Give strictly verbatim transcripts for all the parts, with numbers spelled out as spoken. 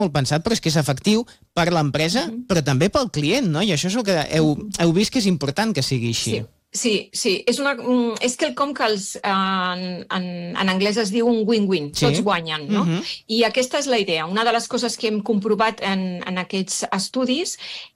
molt pensat, però és que és efectiu per l'empresa, mm-hmm. però també pel client, no? I això és el que heu, heu vist que és important que sigui així. Sí. Sí, sí, és, una, és quelcom que els, en, en, en anglès es diu un win-win, sí. Tots guanyen, no? Uh-huh. I aquesta és la idea. Una de les coses que hem comprovat en, en aquests estudis,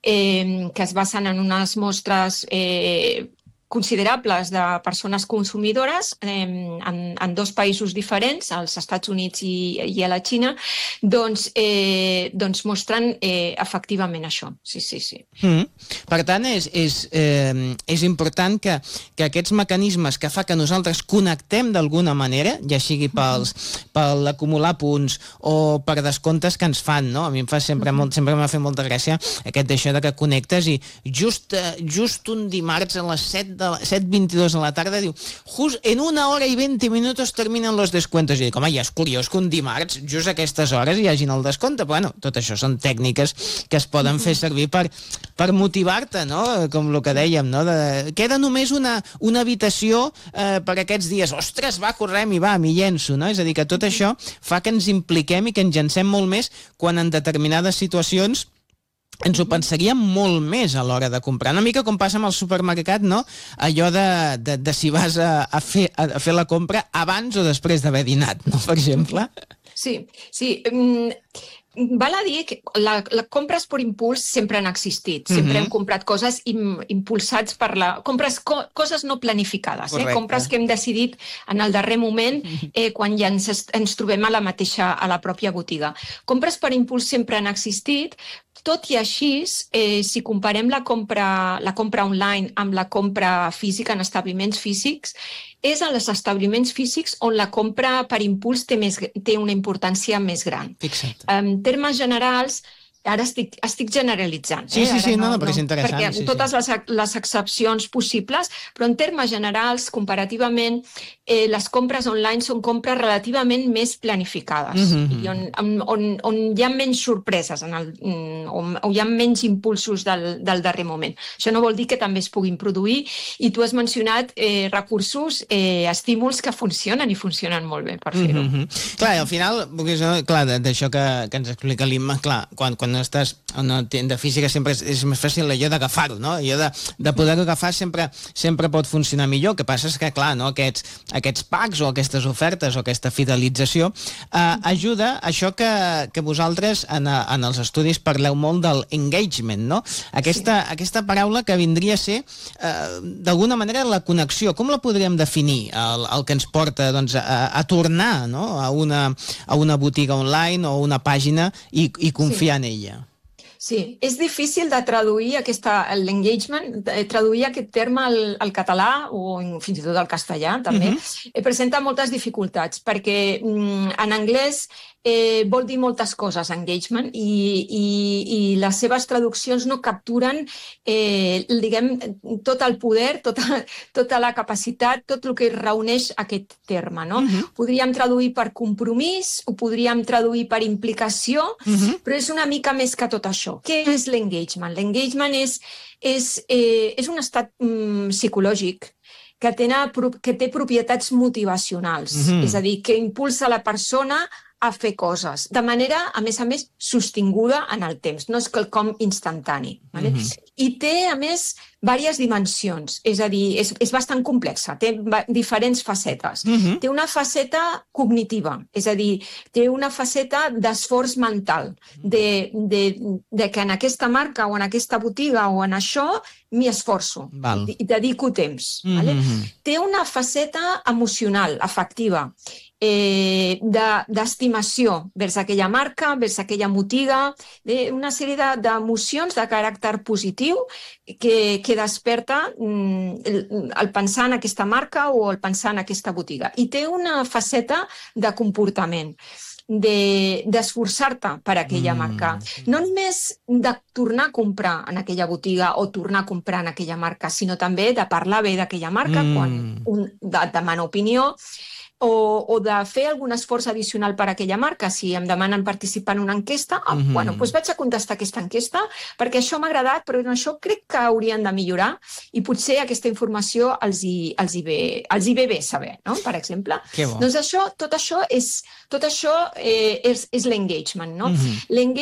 eh, que es basen en unes mostres eh, considerables de persones consumidores eh, en, en dos països diferents, als Estats Units i, i a la Xina, doncs, eh, doncs mostren eh, efectivament això. Sí, sí, sí. Mm. Per tant, és, és, eh, és important que, que aquests mecanismes que fa que nosaltres connectem d'alguna manera, ja sigui pels, per l'acumular punts o per descomptes que ens fan, no? A mi em fa sempre, molt, sempre m'ha fet molta gràcia aquest d'això de que connectes i just, just un dimarts a les set set veintidós de la tarda diu, just en una hora i veinte minutos terminen los descuentos. I dic, home, ja és curiós que un dimarts, just a aquestes hores, hi hagin el descompte. Però, bueno, tot això són tècniques que es poden fer servir per, per motivar-te, no? Com el que dèiem, no? De, queda només una, una habitació eh, per aquests dies. Ostres, va, correm i va, m'hi llenço, no? És a dir, que tot això fa que ens impliquem i que ens llancem molt més quan en determinades situacions ens ho pensaríem molt més a l'hora de comprar. Una mica com passa amb el supermercat, no? Allò de, de, de si vas a, a, fer, a fer la compra abans o després d'haver dinat, no? Per exemple. Sí, sí. Mm, val a dir que la, la compres per impuls sempre han existit. Sempre mm-hmm. hem comprat coses im, impulsats per la... Compres co, coses no planificades, eh? Compres que hem decidit en el darrer moment eh, quan ja ens, ens trobem a la mateixa, a la pròpia botiga. Compres per impuls sempre han existit. Tot i així, eh, si comparem la compra, la compra online amb la compra física en establiments físics, és en els establiments físics on la compra per impuls té, més, té una importància més gran. Fixa't. En termes generals, ara estic, estic generalitzant. Sí, eh? sí, sí, ara no, no, però és interessant. Perquè sí, totes sí. les, les excepcions possibles, però en termes generals, comparativament, eh, les compres online són compres relativament més planificades mm-hmm. i on, on, on hi ha menys sorpreses, en el, on, on hi ha menys impulsos del, del darrer moment. Això no vol dir que també es puguin produir i tu has mencionat eh, recursos, eh, estímuls que funcionen i funcionen molt bé per fer-ho. Mm-hmm. Clar, al final, clar, d'això que, que ens explica l'Imma, clar, quan, quan no estàs en una tienda física sempre és, és més fàcil allò d'agafar-ho, no? Allò de, de poder-ho agafar sempre, sempre pot funcionar millor. El que passa és que, clar, no? aquests, aquests packs o aquestes ofertes o aquesta fidelització eh, ajuda a això que, que vosaltres en, en els estudis parleu molt del engagement, no? Aquesta, sí. aquesta paraula que vindria a ser eh, d'alguna manera la connexió. Com la podríem definir? El, el que ens porta doncs, a, a tornar, no? a, una, a una botiga online o una pàgina i, i confiar sí. en ella. Sí, és difícil de traduir l'engagement, traduir aquest terme al, al català o fins i tot al castellà, també. Mm-hmm. Presenta moltes dificultats, perquè mm, en anglès eh, vol dir moltes coses, engagement, i, i, i les seves traduccions no capturen eh, diguem, tot el poder, tota, tota la capacitat, tot el que reuneix aquest terme. No? Mm-hmm. Podríem traduir per compromís, ho podríem traduir per implicació, mm-hmm. però és una mica més que tot això. Què és l'engagement? L'engagement és, és, eh, és un estat mm, psicològic que, tena, que té propietats motivacionals, mm-hmm. és a dir, que impulsa la persona a fer coses, de manera, a més a més, sostinguda en el temps, no és quelcom instantani. Vale? Mm-hmm. I té, a més, diverses dimensions, és a dir, és, és bastant complexa, té diferents facetes. Mm-hmm. Té una faceta cognitiva, és a dir, té una faceta d'esforç mental, de, de, de que en aquesta marca o en aquesta botiga o en això m'hi esforço, i dedico temps. Mm-hmm. Vale? Té una faceta emocional, afectiva, eh, d'estimació vers aquella marca, vers aquella botiga, una sèrie d'emocions de caràcter positiu que, que desperta mm, el, el pensar en aquesta marca o el pensar en aquesta botiga. I té una faceta de comportament, d'esforçar-te per aquella marca. No només de tornar a comprar en aquella botiga o tornar a comprar en aquella marca, sinó també de parlar bé d'aquella marca mm. quan un demana opinió, o, o de fer algun esforç addicional per a aquella marca. Si em demanen participar en una enquesta, ah, mm-hmm. bueno, doncs vaig a contestar aquesta enquesta perquè això m'ha agradat, però en això crec que haurien de millorar i potser aquesta informació els hi, els hi, ve, els hi ve bé saber, no? Per exemple. Que bo. Doncs això, tot això és, tot això, eh, és, és l'engagement, no? Mm-hmm. L'engagement